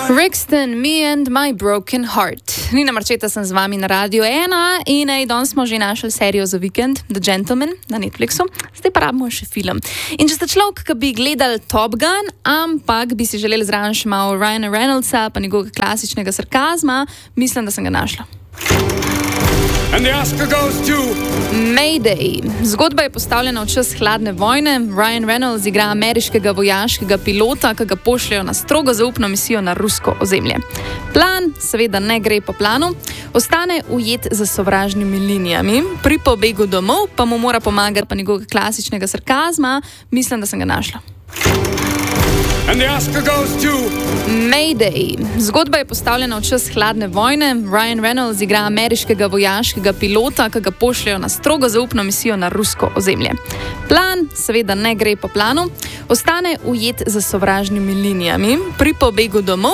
Rixton, Me and My Broken Heart. Nina Marčeta sem z vami na Radio 1 in danes smo že našli serijo za vikend, The Gentleman na Netflixu. Zdaj pa rabimo še film. In če ste človek, ki bi gledali Top Gun, ampak bi si želeli zraven še malo Ryana Reynoldsa pa njegovega klasičnega sarkazma, mislim, da sem ga našla. And the Oscar goes to Mayday. Zgodba je postavljena v čas hladne vojne. Ryan Reynolds igra ameriškega vojaškega pilota, ki ga pošljajo na strogo zaupno misijo na rusko ozemlje. Plan seveda ne gre po planu, ostane ujet za sovražnimi linijami. Pri pobegu domov pa mu mora pomagati pa njegovega klasičnega sarkazma, mislim, da sem ga našla. And the Oscar goes to Mayday. Zgodba je postavljena v čas hladne vojne. Ryan Reynolds igra ameriškega vojaškega pilota, ki ga pošljajo na strogo zaupno misijo na rusko ozemlje. Plan seveda ne gre po planu, ostane ujet za sovražnimi linijami. Pri pobegu domov